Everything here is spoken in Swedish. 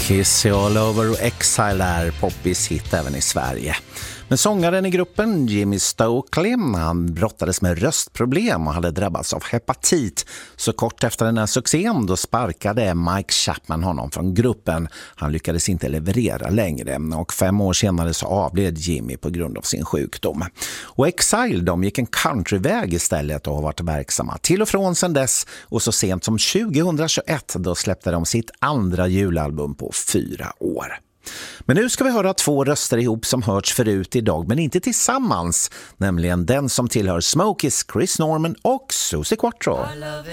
Kissy All Over och Exile är poppis hit även i Sverige. Men sångaren i gruppen, Jimmy Stokely, han brottades med röstproblem och hade drabbats av hepatit. Så kort efter den här succén då sparkade Mike Chapman honom från gruppen. Han lyckades inte leverera längre och 5 år senare så avled Jimmy på grund av sin sjukdom. Och Exile, de gick en countryväg istället och har varit verksamma till och från sedan dess, och så sent som 2021 då släppte de sitt andra julalbum på 4 år. Men nu ska vi höra 2 röster ihop som hörts förut idag men inte tillsammans, nämligen den som tillhör Smokies, Chris Norman och Susie Quattro.